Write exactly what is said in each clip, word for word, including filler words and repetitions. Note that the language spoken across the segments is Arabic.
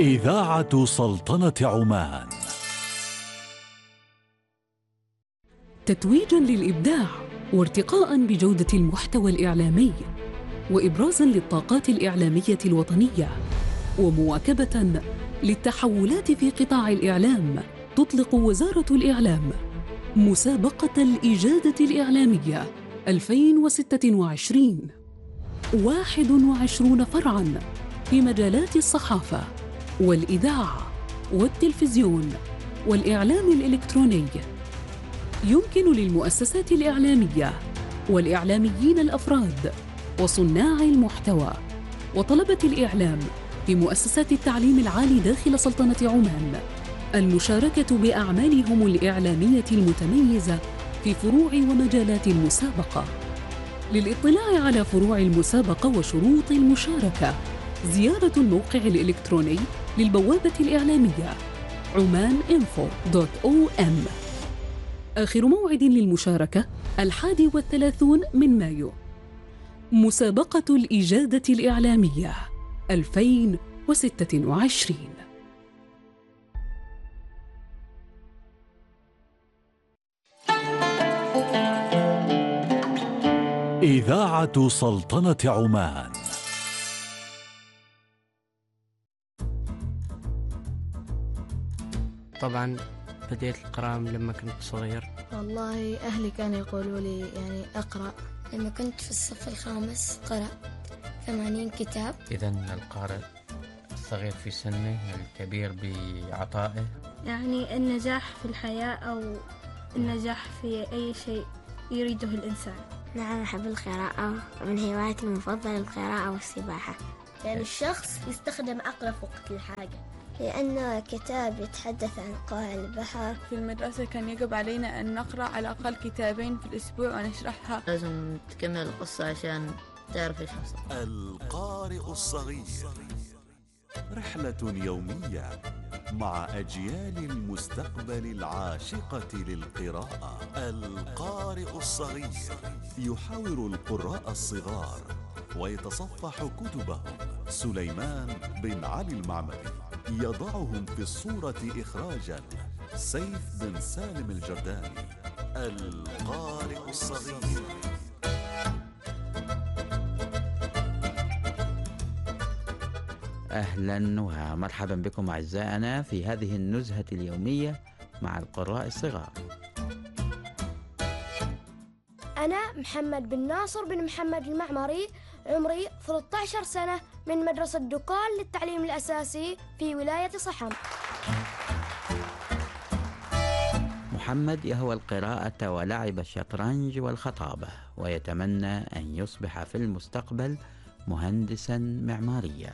إذاعة سلطنة عمان. تتويجاً للإبداع وارتقاءً بجودة المحتوى الإعلامي وإبرازاً للطاقات الإعلامية الوطنية ومواكبة للتحولات في قطاع الإعلام، تطلق وزارة الإعلام مسابقة الإجادة الإعلامية ألفين وستة وعشرين، واحد وعشرون فرعاً في مجالات الصحافة والإذاعة والتلفزيون والإعلام الإلكتروني. يمكن للمؤسسات الإعلامية والإعلاميين الأفراد وصناع المحتوى وطلبة الإعلام في مؤسسات التعليم العالي داخل سلطنة عمان المشاركة بأعمالهم الإعلامية المتميزة في فروع ومجالات المسابقة. للإطلاع على فروع المسابقة وشروط المشاركة زيارة الموقع الإلكتروني للبوابة الإعلامية عمان إنفو دوت أو إم. آخر موعد للمشاركة الحادي والثلاثون من مايو. مسابقة الإجادة الإعلامية ألفين وستة وعشرين. إذاعة سلطنة عمان. طبعا بديت القراءة لما كنت صغير. والله أهلي كانوا يقولوا لي يعني أقرأ. لما كنت في الصف الخامس قرأت ثمانين كتاب. إذن القارئ الصغير في سنه الكبير بعطائه. يعني النجاح في الحياة أو النجاح في أي شيء يريده الإنسان. نعم أحب القراءة، من هواياتي المفضلة القراءة والسباحة. يعني الشخص يستخدم عقله في وقت الحاجة، لأنه كتاب يتحدث عن قاع البحر. في المدرسة كان يجب علينا أن نقرأ على الأقل كتابين في الأسبوع ونشرحها. لازم تكمل القصة عشان تعرف إيش حصل. القارئ الصغير، رحلة يومية مع أجيال المستقبل العاشقة للقراءة. القارئ الصغير يحاور القراء الصغار ويتصفح كتبهم. سليمان بن علي المعمري يضعهم في الصورة إخراجاً. سيف بن سالم الجرداني. القارئ الصغير. أهلا ومرحبا بكم أعزائنا في هذه النزهة اليومية مع القراء الصغار. أنا محمد بن ناصر بن محمد المعمري، عمري ثلاثة عشر سنة، من مدرسة دكال للتعليم الأساسي في ولاية صحم. محمد يهوى القراءة ولعب الشطرنج والخطابة، ويتمنى أن يصبح في المستقبل مهندسا معماريا.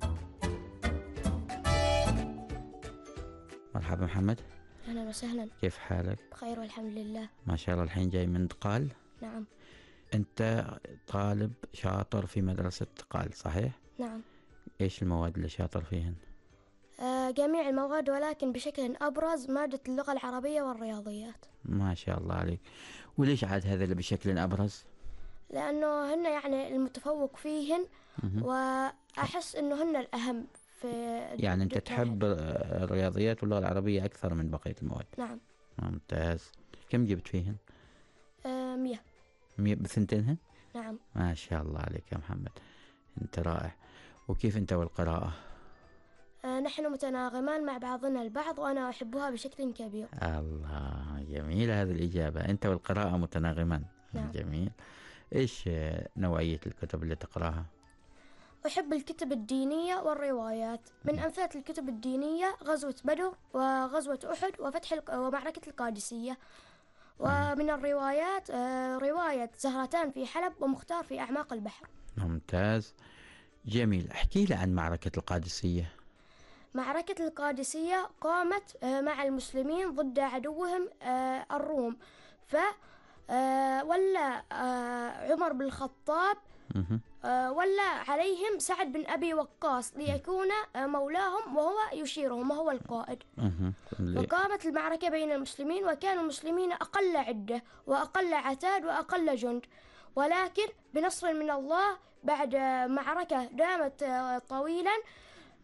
مرحبا محمد. أهلا وسهلا. كيف حالك؟ بخير والحمد لله. ما شاء الله. الحين جاي من دقال؟ نعم. أنت طالب شاطر في مدرسة دقال صحيح؟ نعم. إيش المواد اللي شاطر فيهن؟ آه جميع المواد، ولكن بشكل أبرز مادة اللغة العربية والرياضيات. ما شاء الله عليك. وليش عاد هذا اللي بشكل أبرز؟ لأنه هن يعني المتفوق فيهن، وأحس أنه هن الأهم في. يعني أنت تحب الرياضيات واللغة العربية أكثر من بقية المواد؟ نعم. ممتاز. كم جبت فيهن؟ آه مية. مية بثنتينهن؟ نعم. ما شاء الله عليك يا محمد، أنت رائع. وكيف أنت والقراءة؟ آه نحن متناغمان مع بعضنا البعض، وأنا أحبها بشكل كبير. الله، جميلة هذه الإجابة. أنت والقراءة متناغمان. نعم. جميل. إيش نوعية الكتب اللي تقرأها؟ أحب الكتب الدينية والروايات. من أمثلة الكتب الدينية غزوة بدر وغزوة أحد وفتح الق... ومعركة القادسية. ومن الروايات آه رواية زهرتان في حلب ومختار في أعماق البحر. ممتاز، جميل. احكي لي عن معركة القادسية. معركة القادسية قامت آه مع المسلمين ضد عدوهم آه الروم، ف آه ولا آه عمر بن الخطاب آه ولا عليهم سعد بن أبي وقاص ليكون آه مولاهم، وهو يشيرهم وهو القائد. وقامت المعركة بين المسلمين، وكان المسلمين أقل عدة وأقل عتاد وأقل جند، ولكن بنصر من الله بعد معركة دامت آه طويلا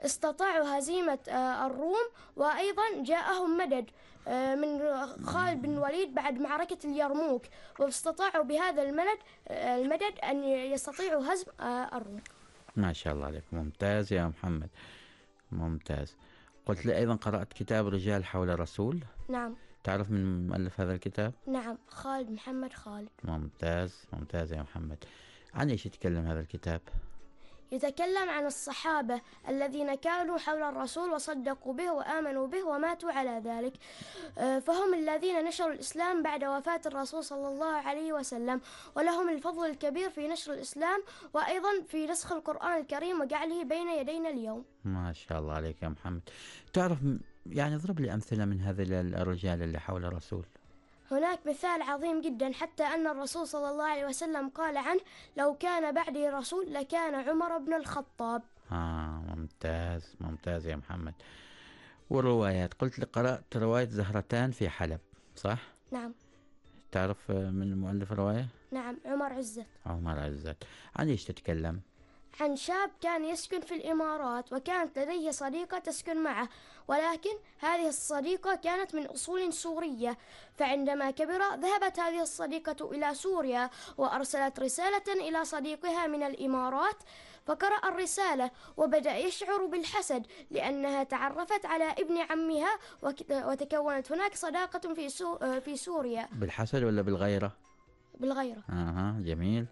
استطاعوا هزيمة الروم، وأيضا جاءهم مدد من خالد بن الوليد بعد معركة اليرموك، واستطاعوا بهذا المدد المدد أن يستطيعوا هزم الروم. ما شاء الله عليك، ممتاز يا محمد، ممتاز. قلت لي أيضا قرأت كتاب رجال حول الرسول. نعم. تعرف من مؤلف هذا الكتاب؟ نعم، خالد محمد خالد. ممتاز ممتاز يا محمد. عن ايش يتكلم هذا الكتاب؟ يتكلم عن الصحابة الذين كانوا حول الرسول وصدقوا به وآمنوا به وماتوا على ذلك، فهم الذين نشروا الإسلام بعد وفاة الرسول صلى الله عليه وسلم، ولهم الفضل الكبير في نشر الإسلام وأيضا في نسخ القرآن الكريم وجعله بين يدينا اليوم. ما شاء الله عليك يا محمد. تعرف يعني اضرب لي أمثلة من هذه الرجال اللي حول الرسول. هناك مثال عظيم جدا، حتى أن الرسول صلى الله عليه وسلم قال عنه: لو كان بعدي رسول لكان عمر بن الخطاب. آه ممتاز ممتاز يا محمد. والروايات، قلت لي قرأت رواية زهرتان في حلب، صح؟ نعم. تعرف من مؤلف الرواية؟ نعم، عمر عزت. عمر عزت. عن ايش تتكلم؟ عن شاب كان يسكن في الإمارات، وكانت لديه صديقة تسكن معه، ولكن هذه الصديقة كانت من أصول سورية، فعندما كبر ذهبت هذه الصديقة إلى سوريا وأرسلت رسالة إلى صديقها من الإمارات، فقرأ الرسالة وبدأ يشعر بالحسد لأنها تعرفت على ابن عمها وتكونت هناك صداقة في سو في سوريا. بالحسد ولا بالغيرة؟ بالغيرة. آه جميل.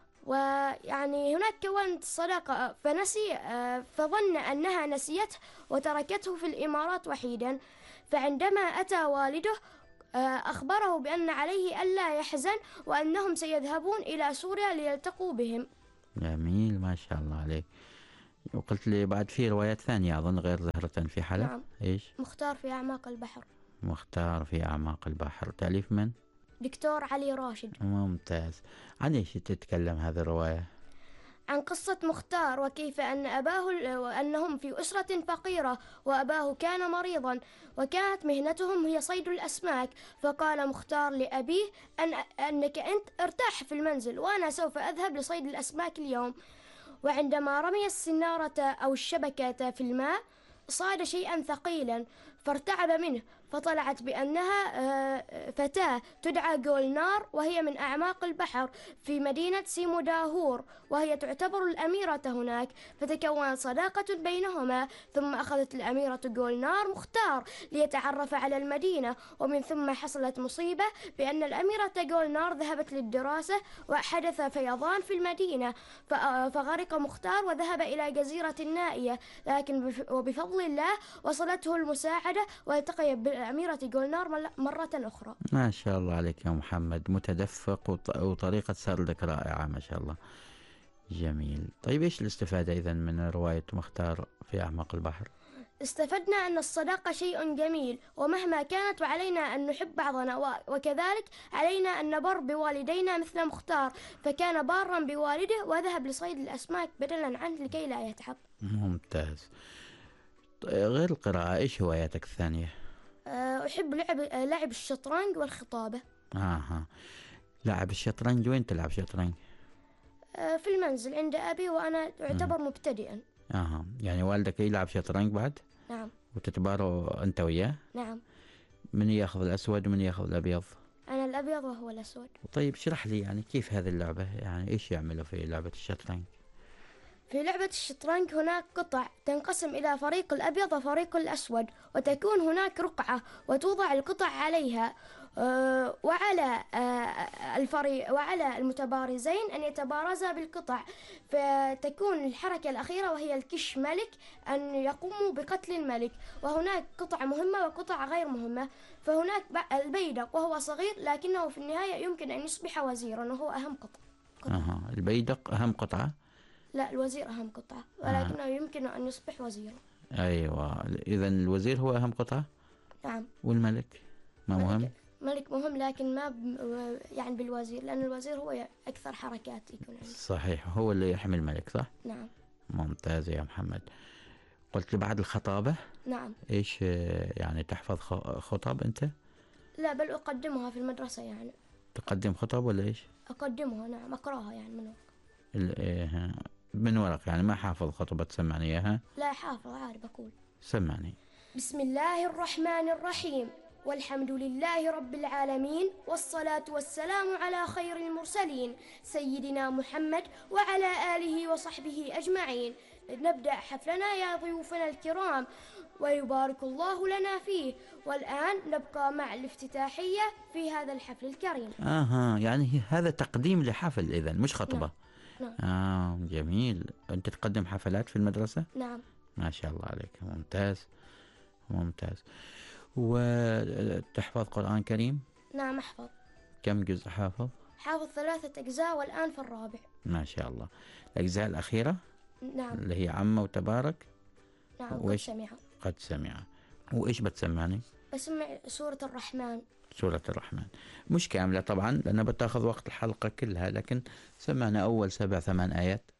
ويعني هناك كونت صداقة، فنسي فظن أنها نسيته وتركته في الإمارات وحيدا، فعندما أتى والده أخبره بأن عليه ألا يحزن وأنهم سيذهبون إلى سوريا ليلتقوا بهم. جميل ما شاء الله عليك. وقلت لي بعد في روايات ثانية أظن غير زهرة في حلب. نعم. إيش؟ مختار في أعماق البحر. مختار في أعماق البحر، تأليف من؟ دكتور علي راشد. ممتاز. عن ايش تتكلم هذه الرواية؟ عن قصة مختار، وكيف أن أباه أنهم في أسرة فقيرة وأباه كان مريضا، وكانت مهنتهم هي صيد الأسماك، فقال مختار لأبيه أن أنك أنت ارتاح في المنزل وأنا سوف أذهب لصيد الأسماك اليوم. وعندما رمي السنارة أو الشبكة في الماء صاد شيئا ثقيلا فارتعب منه، فطلعت بأنها فتاة تدعى جولنار، وهي من أعماق البحر في مدينة سيموداهور، وهي تعتبر الأميرة هناك، فتكونت صداقة بينهما، ثم أخذت الأميرة جولنار مختار ليتعرف على المدينة، ومن ثم حصلت مصيبة بأن الأميرة جولنار ذهبت للدراسة وحدث فيضان في المدينة، فغرق مختار وذهب إلى جزيرة نائية، لكن وبفضل الله وصلته المساعدة والتقي بالأميرة جولنار مرة أخرى. ما شاء الله عليك يا محمد، متدفق وطريقة سردك رائعة ما شاء الله. جميل. طيب إيش الاستفادة إذن من رواية مختار في أعماق البحر؟ استفدنا أن الصداقة شيء جميل، ومهما كانت وعلينا أن نحب بعضنا، وكذلك علينا أن نبر بوالدينا مثل مختار، فكان بارا بوالده وذهب لصيد الأسماك بدلا عنه لكي لا يتعب. ممتاز. غير القراءة إيش هواياتك الثانية؟ أحب لعب لعب الشطرنج والخطابة. آه لعب الشطرنج، وين تلعب شطرنج؟ في المنزل عند أبي وأنا أعتبر مبتدئا. آه يعني والدك يلعب شطرنج بعد؟ نعم. وتتباروا أنت وياه؟ نعم. من يأخذ الأسود ومن يأخذ الأبيض؟ أنا الأبيض وهو الأسود. طيب اشرح لي يعني كيف هذه اللعبة، يعني إيش يعملوا في لعبة الشطرنج؟ في لعبة الشطرنج هناك قطع تنقسم إلى فريق الأبيض وفريق الأسود، وتكون هناك رقعة وتوضع القطع عليها، وعلى الفريق وعلى المتبارزين أن يتبارزا بالقطع، فتكون الحركة الأخيرة وهي الكش ملك أن يقوموا بقتل الملك، وهناك قطع مهمة وقطع غير مهمة، فهناك البيدق وهو صغير لكنه في النهاية يمكن أن يصبح وزيرا وهو أهم قطعة. أها البيدق أهم قطعة؟ لا، الوزير أهم قطعة، ولكنه آه. يمكن أن يصبح وزيرا. أيوة، إذن الوزير هو أهم قطعة؟ نعم. والملك ما مهم؟ ملك, ملك مهم لكن ما يعني بالوزير، لأن الوزير هو أكثر حركات يكون عنده. صحيح، هو اللي يحمي الملك صح؟ نعم. ممتاز يا محمد. قلت لي بعد الخطابة؟ نعم. إيش يعني تحفظ خطب أنت؟ لا، بل أقدمها في المدرسة يعني. تقدم خطب ولا إيش؟ أقدمها نعم، أقرأها يعني من وقت. إيه من ورق يعني ما حافظ خطبة، سمعني إياها. لا حافظ عارف أقول. سمعني. بسم الله الرحمن الرحيم، والحمد لله رب العالمين، والصلاة والسلام على خير المرسلين سيدنا محمد وعلى آله وصحبه أجمعين. نبدأ حفلنا يا ضيوفنا الكرام، ويبارك الله لنا فيه. والآن نبقى مع الافتتاحية في هذا الحفل الكريم. آها يعني هذا تقديم لحفل إذن مش خطبة. نعم. آه جميل. أنت تقدم حفلات في المدرسة؟ نعم. ما شاء الله عليك، ممتاز ممتاز. وتحفظ قرآن كريم؟ نعم أحفظ. كم جزء حافظ؟ حافظ ثلاثة أجزاء والآن في الرابع. ما شاء الله. الأجزاء الأخيرة؟ نعم. اللي هي عمة وتبارك؟ نعم قد سمع. قد سمع. وإيش بتسمعني؟ بسمع سورة الرحمن. سورة الرحمن مش كاملة طبعا لأنها بتاخذ وقت الحلقة كلها، لكن سمعنا أول سبع ثمان آيات.